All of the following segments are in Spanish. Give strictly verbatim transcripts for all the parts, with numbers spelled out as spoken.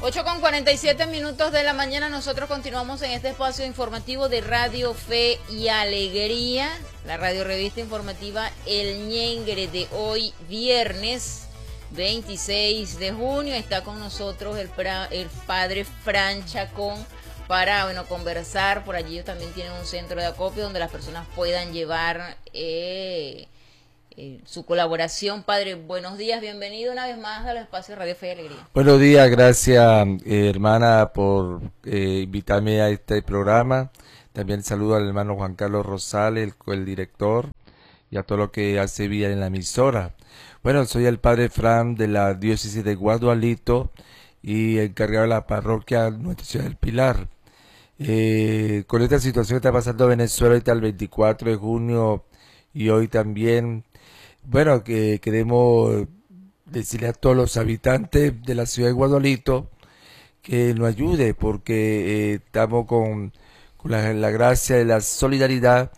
ocho con cuarenta y siete minutos de la mañana, nosotros continuamos en este espacio informativo de Radio Fe y Alegría, la radio revista informativa El Ñengre de hoy, viernes veintiséis de junio. Está con nosotros el, pra, el padre Fran Chacón para, bueno, conversar. Por allí ellos también tienen un centro de acopio donde las personas puedan llevar eh, eh, su colaboración. Padre, buenos días, bienvenido una vez más al espacio de Radio Fe y Alegría. Buenos días, gracias eh, hermana por eh, invitarme a este programa. También saludo al hermano Juan Carlos Rosales, el, el director, y a todo lo que hace vida en la emisora. Bueno, soy el padre Fran de la diócesis de Guadualito y encargado de la parroquia Nuestra Señora del Pilar. Eh, con esta situación que está pasando Venezuela ahorita el veinticuatro de junio y hoy también, bueno, que queremos decirle a todos los habitantes de la ciudad de Guadualito que nos ayude, porque eh, estamos con, con la, la gracia y la solidaridad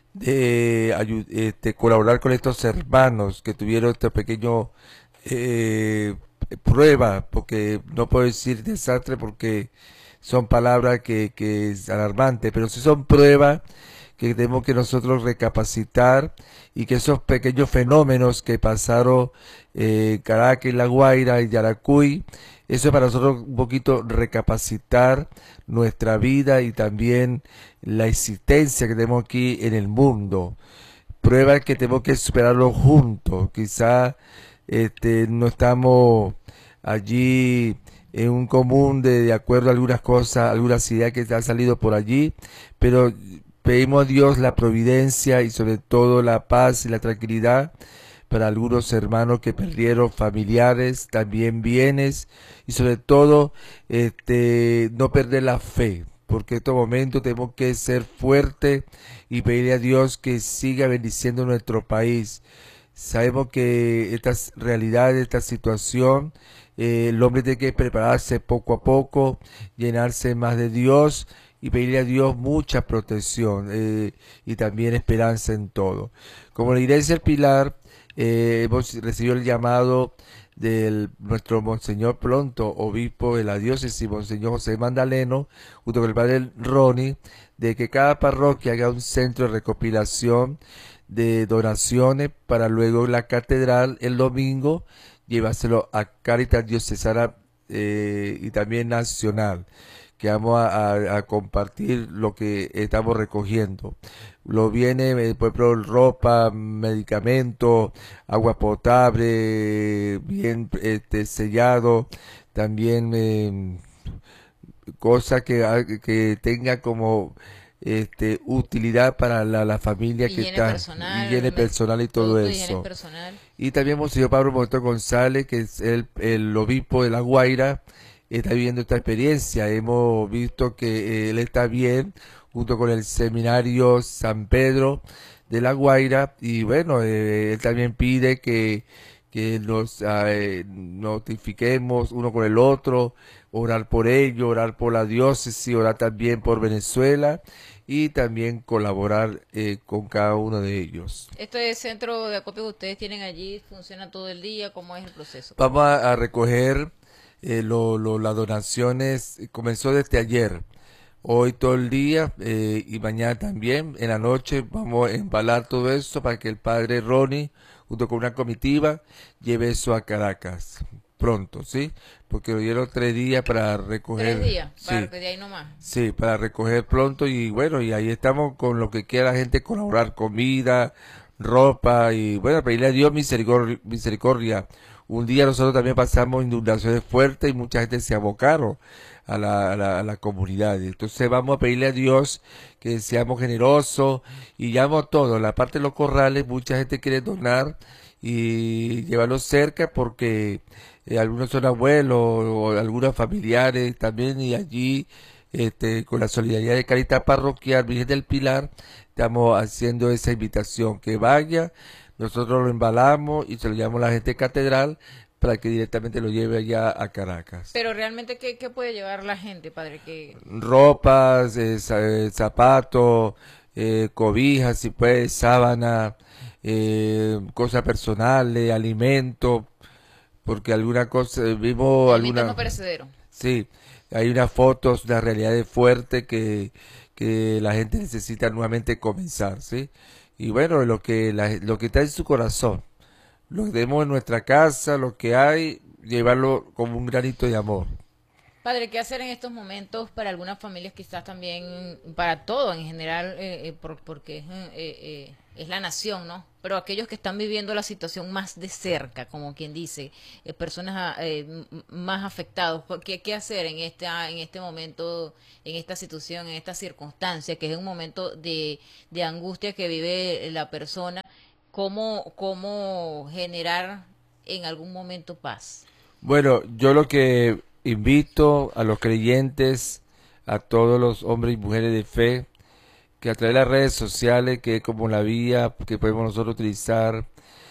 de este, colaborar con estos hermanos que tuvieron este pequeño eh, prueba, porque no puedo decir desastre porque son palabras que, que es alarmante, pero sí son pruebas que tenemos que nosotros recapacitar y que esos pequeños fenómenos que pasaron en eh, Caracas, La Guaira y Yaracuy, eso es para nosotros un poquito recapacitar nuestra vida y también la existencia que tenemos aquí en el mundo. Pruebas que tenemos que superarlo juntos. Quizá este, no estamos allí en un común de, de acuerdo a algunas cosas, algunas ideas que han salido por allí, pero pedimos a Dios la providencia y sobre todo la paz y la tranquilidad para algunos hermanos que perdieron familiares, también bienes, y sobre todo este no perder la fe, porque en estos momentos tenemos que ser fuertes y pedirle a Dios que siga bendiciendo nuestro país. Sabemos que estas realidades, esta situación, eh, el hombre tiene que prepararse poco a poco, llenarse más de Dios y pedirle a Dios mucha protección eh, y también esperanza en todo. Como la Iglesia del Pilar, eh, hemos recibido el llamado de nuestro Monseñor Pronto, obispo de la diócesis, Monseñor José Mandaleno, junto con el padre Ronnie, de que cada parroquia haga un centro de recopilación de donaciones para luego en la catedral el domingo llevárselo a Cáritas Diocesana eh, y también nacional, que vamos a, a, a compartir lo que estamos recogiendo. Lo viene, por ejemplo, ropa, medicamentos, agua potable, bien este, sellado, también eh, cosas que, que tenga como este utilidad para la, la familia higiene que está, personal, higiene personal y todo eso. Y también Monseñor Pablo Montero González, que es el, el obispo de La Guaira, está viviendo esta experiencia. Hemos visto que eh, él está bien junto con el seminario San Pedro de La Guaira y bueno, eh, él también pide que, que nos eh, notifiquemos uno con el otro, orar por ello, orar por la diócesis, orar también por Venezuela y también colaborar eh, con cada uno de ellos. ¿Este centro de acopio que ustedes tienen allí funciona todo el día? ¿Cómo es el proceso? Vamos a, a recoger Eh, lo, lo, las donaciones, comenzó desde ayer, hoy todo el día eh, y mañana también, en la noche vamos a embalar todo eso para que el padre Ronnie, junto con una comitiva, lleve eso a Caracas, pronto, ¿sí? Porque lo dieron tres días para recoger. ¿Tres días? Sí, para de ahí nomás. Sí, para recoger pronto y bueno, y ahí estamos con lo que quiera la gente colaborar, comida, ropa y bueno, pedirle a Dios misericordia, misericordia. Un día nosotros también pasamos inundaciones fuertes y mucha gente se abocaron a la, a la, a la comunidad. Entonces vamos a pedirle a Dios que seamos generosos y llevamos todo. La parte de los corrales, mucha gente quiere donar y llevarlos cerca porque eh, algunos son abuelos o algunos familiares también y allí este, con la solidaridad de Caritas Parroquial Virgen del Pilar estamos haciendo esa invitación que vaya. Nosotros lo embalamos y se lo llevamos a la gente de catedral para que directamente lo lleve allá a Caracas. Pero realmente, ¿qué, qué puede llevar la gente, padre? ¿Qué? Ropas, eh, zapatos, eh, cobijas, si puede, sábana, eh, cosas personales, alimentos, porque alguna cosa, vimos Alimento alguna... no perecedero. Sí, hay unas fotos, una realidad fuerte que, que la gente necesita nuevamente comenzar, ¿sí? Y bueno, lo que, la- lo que está en su corazón, lo que tenemos en nuestra casa, lo que hay, llevarlo como un granito de amor. Padre, ¿qué hacer en estos momentos para algunas familias, quizás también para todo en general, eh, eh, por- porque eh, eh, es la nación, ¿no? Pero aquellos que están viviendo la situación más de cerca, como quien dice, eh, personas ah, eh, m- m- más afectados, ¿qué, qué hacer en esta, en este momento, en esta situación, en esta circunstancia, que es un momento de, de angustia que vive la persona? ¿Cómo, cómo generar en algún momento paz? Bueno, yo lo que invito a los creyentes, a todos los hombres y mujeres de fe, que a través de las redes sociales, que es como la vía que podemos nosotros utilizar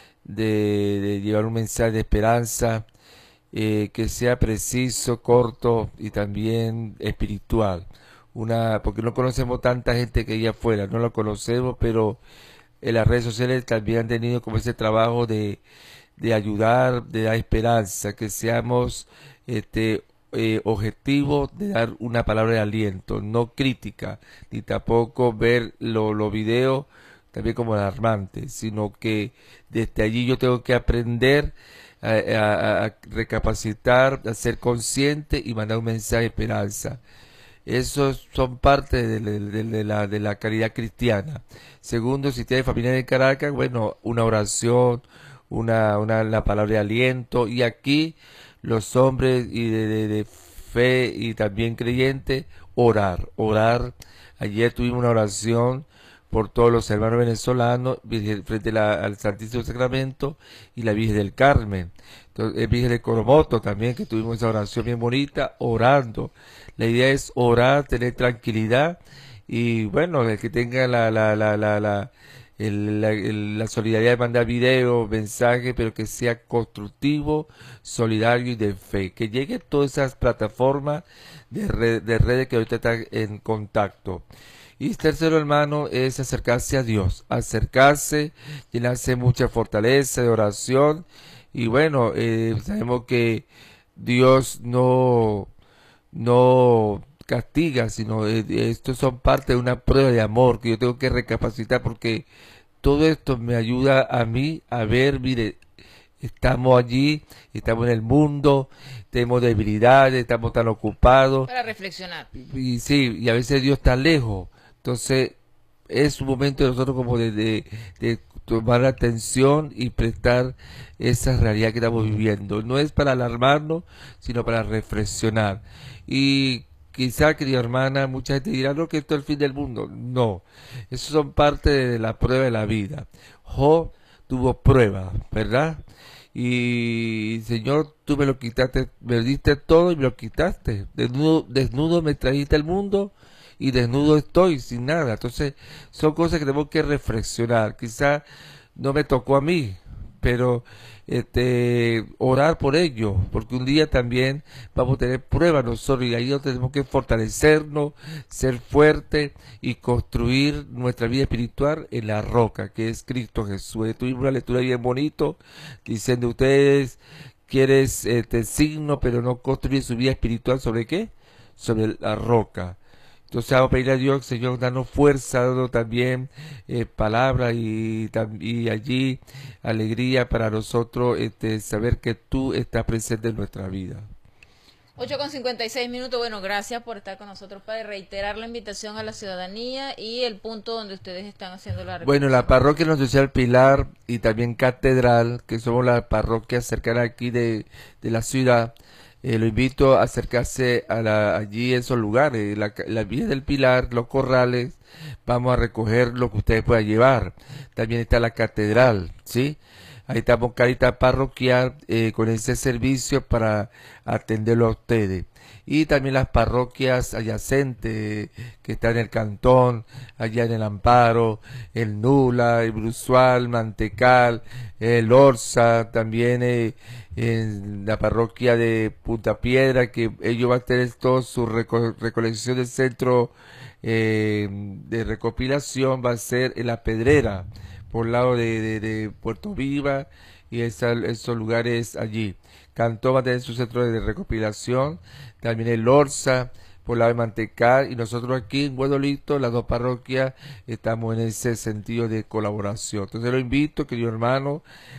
de, de llevar un mensaje de esperanza, eh, que sea preciso, corto y también espiritual. Una, porque no conocemos tanta gente que hay afuera, no lo conocemos, pero en las redes sociales también han tenido como ese trabajo de, de ayudar, de dar esperanza, que seamos este eh, objetivos de dar una palabra de aliento, no crítica, ni tampoco ver los lo videos también como alarmantes, sino que desde allí yo tengo que aprender a, a- a recapacitar, a ser consciente y mandar un mensaje de esperanza. Esos son parte de, de- de- de la, de la caridad cristiana. Segundo, si tienes familia de Caracas, bueno, una oración, una, una la palabra de aliento. Y aquí los hombres y de, de- de fe y también creyentes, orar, orar. Ayer tuvimos una oración por todos los hermanos venezolanos virgen- frente a la- al Santísimo Sacramento y la Virgen del Carmen. Entonces, el Virgen de Coromoto también, que tuvimos esa oración bien bonita, orando. La idea es orar, tener tranquilidad y bueno, el que tenga la, la, la, la, la, el- la, el- la solidaridad de mandar video, mensaje, pero que sea constructivo, solidario y de fe. Que llegue a todas esas plataformas de, red- de redes que ahorita están en contacto. Y tercero, hermano, es acercarse a Dios, acercarse, llenarse de mucha fortaleza, de oración. Y bueno, eh, sabemos que Dios no no castiga, sino eh, estos son parte de una prueba de amor que yo tengo que recapacitar porque todo esto me ayuda a mí a ver, mire, estamos allí, estamos en el mundo, tenemos debilidades, estamos tan ocupados Para reflexionar. y sí, y a veces Dios está lejos, entonces es un momento de nosotros como de, de, de tomar la atención y prestar esa realidad que estamos viviendo. No es para alarmarnos, sino para reflexionar. Y quizá, querida hermana, mucha gente dirá, no, que esto es el fin del mundo. No, eso son parte de la prueba de la vida. Job tuvo pruebas, ¿verdad? Y Señor, tú me lo quitaste, me diste todo y me lo quitaste. Desnudo, desnudo me trajiste al mundo y desnudo estoy, sin nada. Entonces, son cosas que tenemos que reflexionar. Quizá no me tocó a mí, pero este orar por ello, porque un día también vamos a tener pruebas nosotros y ahí nos tenemos que fortalecernos, ser fuertes y construir nuestra vida espiritual en la roca que es Cristo Jesús. Tuvimos una lectura bien bonito diciendo ustedes quieren este signo pero no construyen su vida espiritual sobre qué, sobre la roca. Entonces vamos a pedir a Dios, Señor, danos fuerza, danos también eh, palabra y, tam- y allí alegría para nosotros este, saber que tú estás presente en nuestra vida. ocho con cincuenta y seis minutos. Bueno, gracias por estar con nosotros para reiterar la invitación a la ciudadanía y el punto donde ustedes están haciendo la Bueno, la recolección. parroquia Nuestra Señora del Pilar y también Catedral, que somos la parroquia cercana aquí de, de la ciudad, eh, lo invito a acercarse a la, allí a esos lugares, la, la Villa del Pilar, los corrales, vamos a recoger lo que ustedes puedan llevar. También está la catedral, ¿sí? Ahí estamos Carita Parroquial eh, con ese servicio para atenderlo a ustedes. Y también las parroquias adyacentes que están en el Cantón, allá en el Amparo, el Nula, el Brusual, Mantecal, el Orza, también eh, en la parroquia de Punta Piedra, que ellos van a tener toda su reco recolección del centro eh, de recopilación, va a ser en La Pedrera, por el lado de, de, de Puerto Viva y esa, esos lugares allí. Cantón va a tener su centro de recopilación, también el Orsa, por la de Mantecal, y nosotros aquí en Guadolito, las dos parroquias, estamos en ese sentido de colaboración. Entonces lo invito, querido hermano,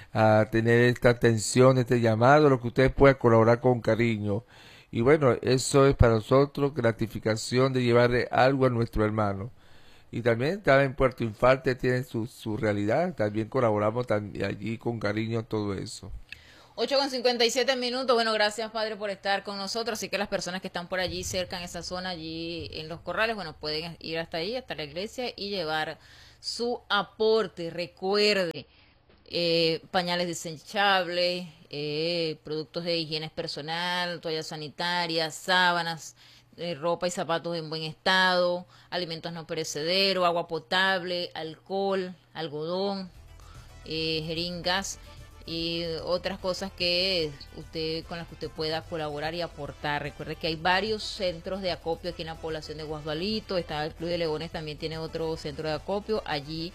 a tener esta atención, este llamado, lo que ustedes puedan colaborar con cariño. Y bueno, eso es para nosotros gratificación de llevarle algo a nuestro hermano. Y también también en Puerto Infante tiene su, su realidad, también colaboramos también allí con cariño todo eso. ocho con cincuenta y siete minutos. Bueno, gracias, Padre, por estar con nosotros. Así que las personas que están por allí cerca en esa zona, allí en los corrales, bueno, pueden ir hasta ahí, hasta la iglesia y llevar su aporte. Recuerde, eh, pañales desechables, eh, productos de higiene personal, toallas sanitarias, sábanas, eh, ropa y zapatos en buen estado, alimentos no perecederos, agua potable, alcohol, algodón, eh, jeringas y otras cosas que usted con las que usted pueda colaborar y aportar. Recuerde que hay varios centros de acopio aquí en la población de Guasdualito. Está el Club de Leones, también tiene otro centro de acopio allí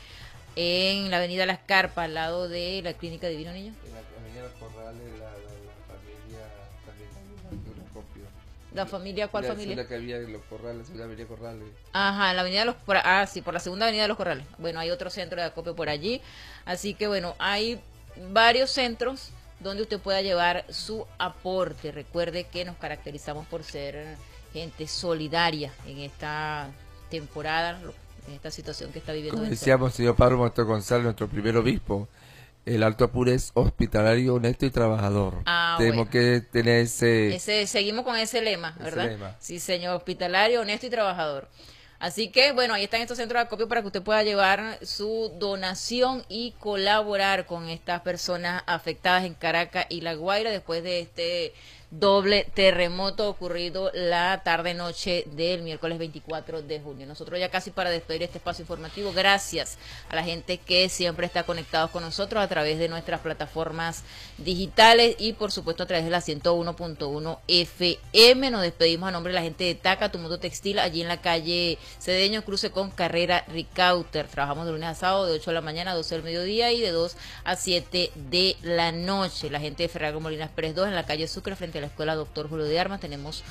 en la avenida Las Carpas, al lado de la Clínica Divino Niño. En la avenida Los Corrales, la, la, la familia también hay un acopio. ¿La familia? ¿Cuál la familia? La que había en Los Corrales, la avenida Corrales. Ajá, en la avenida de los... Por, ah, sí, por la segunda avenida de Los Corrales. Bueno, hay otro centro de acopio por allí. Así que bueno, hay varios centros donde usted pueda llevar su aporte. Recuerde que nos caracterizamos por ser gente solidaria en esta temporada, en esta situación que está viviendo. Como decíamos, señor Pablo Montero González, nuestro primer obispo, el Alto Apure es hospitalario, honesto y trabajador. Ah, Tenemos bueno. que tener ese... ese... Seguimos con ese lema, ¿verdad? Ese lema. Sí, señor, hospitalario, honesto y trabajador. Así que, bueno, ahí están estos centros de acopio para que usted pueda llevar su donación y colaborar con estas personas afectadas en Caracas y La Guaira después de este doble terremoto ocurrido la tarde-noche del miércoles veinticuatro de junio. Nosotros ya casi para despedir este espacio informativo, gracias a la gente que siempre está conectados con nosotros a través de nuestras plataformas digitales y por supuesto a través de la ciento uno punto uno F M. Nos despedimos a nombre de la gente de Taca, tu mundo textil, allí en la calle Cedeño, cruce con Carrera Ricauter. Trabajamos de lunes a sábado de ocho de la mañana a doce del mediodía y de dos a siete de la noche. La gente de Ferrago Molinas Pérez dos en la calle Sucre frente a la escuela Doctor Julio de Armas. Tenemos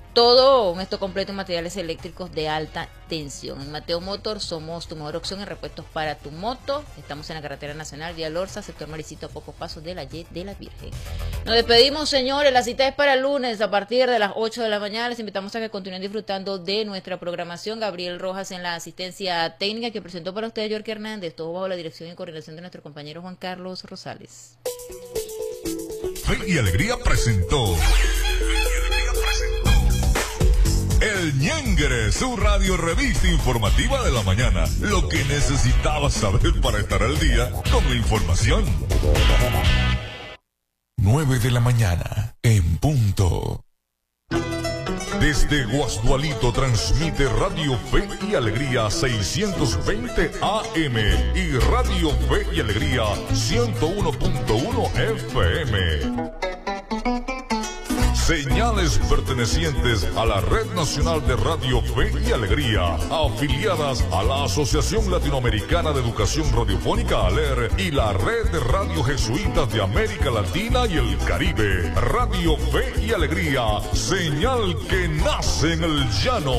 todo un esto completo en materiales eléctricos de alta tensión. En Mateo Motor somos tu mejor opción en repuestos para tu moto. Estamos en la carretera nacional vía Lorza, sector Maricito, a pocos pasos de la Y de la Virgen. Nos despedimos, señores. La cita es para el lunes a partir de las ocho de la mañana. Les invitamos a que continúen disfrutando de nuestra programación. Gabriel Rojas en la asistencia técnica, que presentó para ustedes York Hernández, todo bajo la dirección y coordinación de nuestro compañero Juan Carlos Rosales. Fe y Alegría presentó El Ñengre, su radio revista informativa de la mañana. Lo que necesitabas saber para estar al día con la información. nueve de la mañana, en punto. Desde Guasdualito transmite Radio Fe y Alegría seiscientos veinte A M y Radio Fe y Alegría ciento uno punto uno F M. Señales pertenecientes a la Red Nacional de Radio Fe y Alegría, afiliadas a la Asociación Latinoamericana de Educación Radiofónica ALER y la Red de Radio Jesuitas de América Latina y el Caribe. Radio Fe y Alegría, señal que nace en el llano.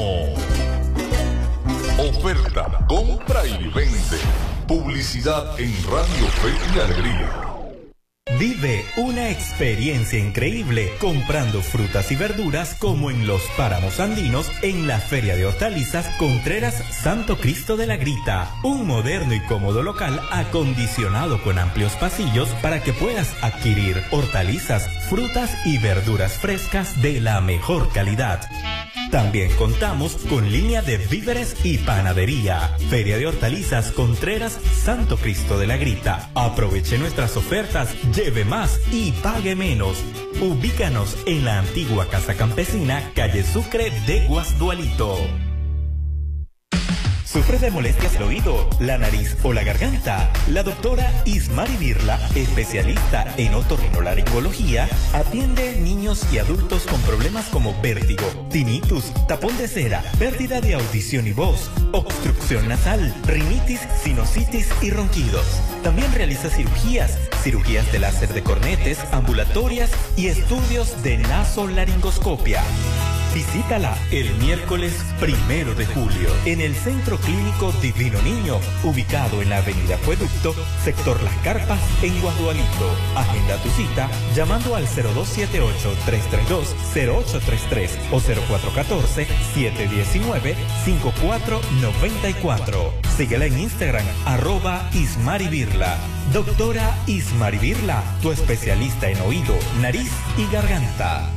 Oferta, compra y vende. Publicidad en Radio Fe y Alegría. Vive una experiencia increíble comprando frutas y verduras como en los páramos andinos en la Feria de Hortalizas Contreras Santo Cristo de la Grita. Un moderno y cómodo local acondicionado con amplios pasillos para que puedas adquirir hortalizas, frutas y verduras frescas de la mejor calidad. También contamos con línea de víveres y panadería. Feria de Hortalizas Contreras Santo Cristo de la Grita. Aproveche nuestras ofertas, lleve más y pague menos. Ubícanos en la antigua Casa Campesina, calle Sucre de Guasdualito. ¿Sufres de molestias del oído, la nariz o la garganta? La doctora Ismari Birla, especialista en otorrinolaringología, atiende niños y adultos con problemas como vértigo, tinnitus, tapón de cera, pérdida de audición y voz, obstrucción nasal, rinitis, sinusitis y ronquidos. También realiza cirugías, cirugías de láser de cornetes, ambulatorias y estudios de nasolaringoscopia. Visítala el miércoles primero de julio en el Centro Clínico Divino Niño, ubicado en la Avenida Acueducto, sector Las Carpas, en Guadualito. Agenda tu cita llamando al cero dos siete ocho, tres tres dos, cero ocho tres tres o cero cuatro uno cuatro, siete uno nueve, cinco cuatro nueve cuatro. Síguela en Instagram, arroba Ismaribirla. Doctora Ismaribirla, tu especialista en oído, nariz y garganta.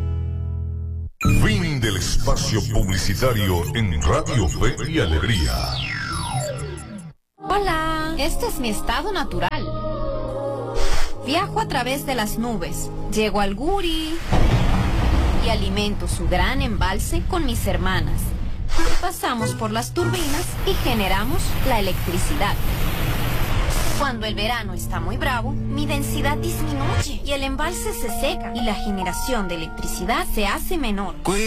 Fin del espacio publicitario en Radio Fe y Alegría. Hola, este es mi estado natural. Viajo a través de las nubes, llego al Guri y alimento su gran embalse con mis hermanas. Pasamos por las turbinas y generamos la electricidad. Cuando el verano está muy bravo, mi densidad disminuye y el embalse se seca y la generación de electricidad se hace menor.